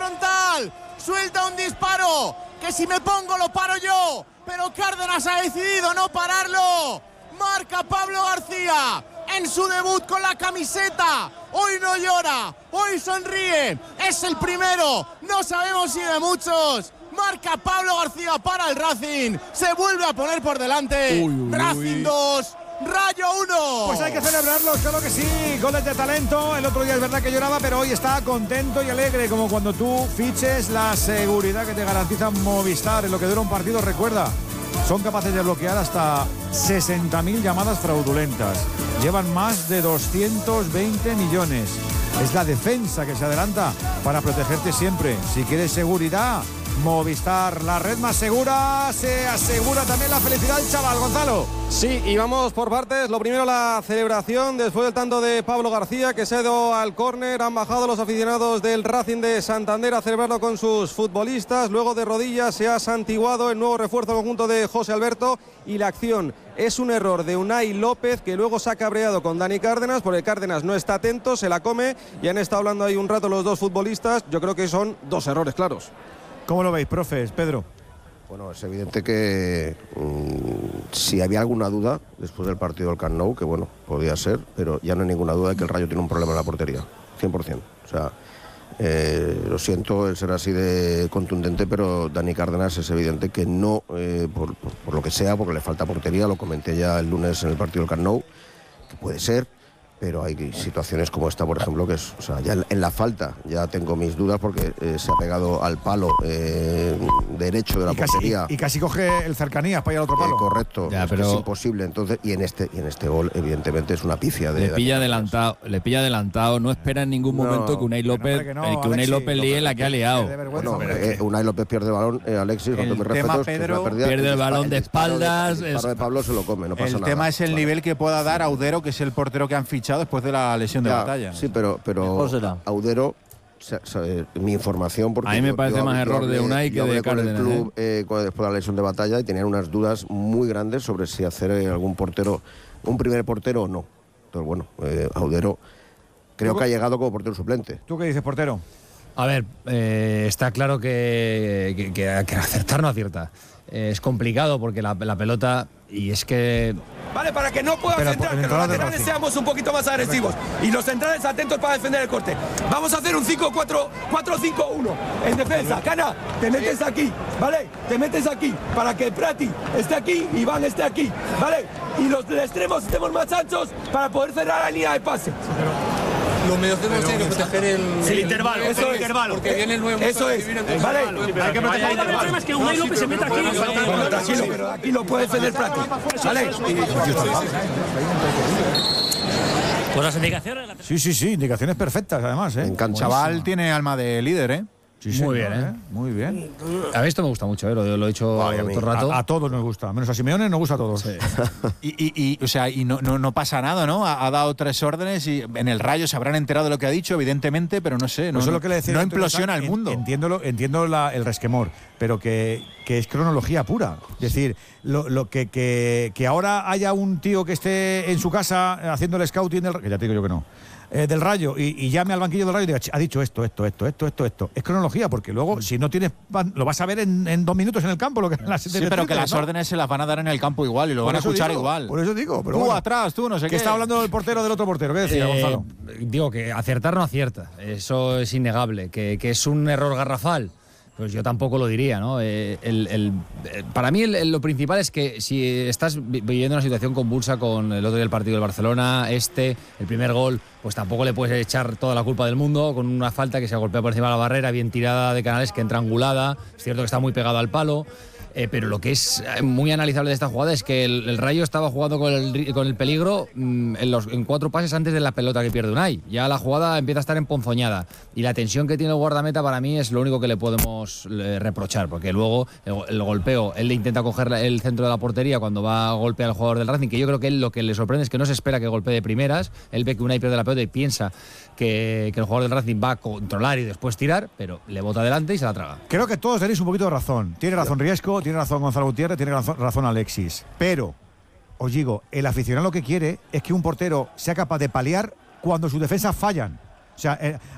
frontal. Suelta un disparo, que si me pongo lo paro yo. Pero Cárdenas ha decidido no pararlo. Marca Pablo García en su debut con la camiseta. Hoy no llora, hoy sonríe. Es el primero, no sabemos si de muchos. Marca Pablo García para el Racing. Se vuelve a poner por delante. Racing 2, Rayo 1. Pues hay que celebrarlo, claro que sí. Goles de talento. El otro día es verdad que lloraba, pero hoy está contento y alegre, como cuando tú fiches la seguridad que te garantiza Movistar en lo que dura un partido. Recuerda, son capaces de bloquear hasta 60.000 llamadas fraudulentas. Llevan más de 220 millones. Es la defensa que se adelanta para protegerte siempre. Si quieres seguridad, Movistar, la red más segura. Se asegura también la felicidad del chaval, Gonzalo. Sí, y vamos por partes. Lo primero, la celebración después del tanto de Pablo García, que se ha ido al córner. Han bajado los aficionados del Racing de Santander a celebrarlo con sus futbolistas. Luego de rodillas se ha santiguado el nuevo refuerzo conjunto de José Alberto. Y la acción es un error de Unai López, que luego se ha cabreado con Dani Cárdenas, porque Cárdenas no está atento, se la come, y han estado hablando ahí un rato los dos futbolistas. Yo creo que son dos errores claros. ¿Cómo lo veis, profes? Pedro. Bueno, es evidente que si había alguna duda después del partido del Camp Nou, que bueno, podía ser, pero ya no hay ninguna duda de que el Rayo tiene un problema en la portería, 100%. O sea, lo siento el ser así de contundente, pero Dani Cárdenas es evidente que no, por lo que sea, porque le falta portería. Lo comenté ya el lunes en el partido del Camp Nou, que puede ser, pero hay situaciones como esta, por ejemplo, que es, o sea, ya en la falta ya tengo mis dudas, porque se ha pegado al palo derecho de la portería. Y casi coge el cercanías para ir al otro palo. Correcto, ya, pero es imposible. Entonces, y en este gol, evidentemente, es una pifia. Le pilla adelantado, no espera en ningún momento que Unai López, líe la que ha liado. Bueno, Unai López pierde el balón, Alexis, con todos mis respetos, pierde el balón de espaldas. El disparo de Pablo se lo come, no pasa nada. El tema es el nivel que pueda dar Audero, que es el portero que han fichado después de la lesión de Batalla. Sí, pero Audero, mi información, porque a mí me parece más error de Unai que de Cárdenas. Con el club después de la lesión de Batalla, y tenían unas dudas muy grandes sobre si hacer algún portero, un primer portero o no. Entonces, bueno, Audero creo que ha llegado como portero suplente. ¿Tú qué dices, portero? A ver, está claro que acertar no acierta. Es complicado porque la pelota, y es que... Vale, para que no puedan centrar, que los laterales seamos un poquito más agresivos y los centrales atentos para defender el corte. Vamos a hacer un 4-5-1 en defensa. Cana, te metes aquí, ¿vale? Te metes aquí para que Prati esté aquí y Iván esté aquí, ¿vale? Y los de extremos estemos más anchos para poder cerrar la línea de pase. Los mediocentros tienen que proteger el intervalo, eso es el intervalo. Porque viene el nuevo. Eso es, ¿vale? Hay que proteger el intervalo. El problema es que Unai López se mete aquí. Bueno, tranquilo, pero aquí lo puede defender Prati, ¿vale? Pues las indicaciones. Sí, indicaciones perfectas, además, ¿eh? El chaval tiene alma de líder, ¿eh? Sí, muy bien, ¿eh? Muy bien. A mí esto me gusta mucho, lo he dicho todo el rato. A todos nos gusta, menos a Simeone nos gusta a todos. Sí. y no pasa nada, ¿no? Ha dado 3 órdenes y en el Rayo se habrán enterado de lo que ha dicho, evidentemente, pero no sé, no implosiona el mundo. Entiendo el resquemor, pero que es cronología pura. Es decir, lo que ahora haya un tío que esté en su casa haciendo el scouting que ya te digo yo que no. Del Rayo y llame al banquillo del Rayo y diga, ha dicho esto. Es cronología, porque luego, si no tienes, lo vas a ver en 2 minutos en el campo. Lo que sí, pero que las órdenes se las van a dar en el campo igual y lo van a escuchar igual. Por eso digo. Pero tú bueno, atrás, tú no sé qué. Que está hablando el portero del otro portero. ¿Qué decía, Gonzalo? Digo que acertar no acierta. Eso es innegable. Que es un error garrafal. Pues yo tampoco lo diría, ¿no? Para mí lo principal es que si estás viviendo una situación convulsa con el otro día del partido del Barcelona, el primer gol, pues tampoco le puedes echar toda la culpa del mundo con una falta que se golpea por encima de la barrera, bien tirada de Canales, que entra angulada. Es cierto que está muy pegado al palo. Pero lo que es muy analizable de esta jugada es que el Rayo estaba jugando con el peligro en 4 pases antes de la pelota que pierde Unai. Ya la jugada empieza a estar emponzoñada y la tensión que tiene el guardameta para mí es lo único que le podemos reprochar, porque luego el golpeo, él le intenta coger el centro de la portería cuando va a golpear al jugador del Racing, que yo creo que él lo que le sorprende es que no se espera que golpee de primeras. Él ve que Unai pierde la pelota y piensa que el jugador del Racing va a controlar y después tirar, pero le bota adelante y se la traga. Creo que todos tenéis un poquito de razón. Tiene razón Riesco, tiene razón Gonzalo Gutiérrez, tiene razón Alexis. Pero, os digo, el aficionado lo que quiere es que un portero sea capaz de paliar cuando sus defensas fallan. O sea,